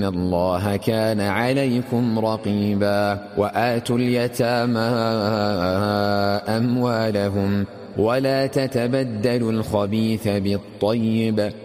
الله كان عليكم رقيبا وآتوا اليتامى أموالهم ولا تتبدلوا الخبيث بالطيب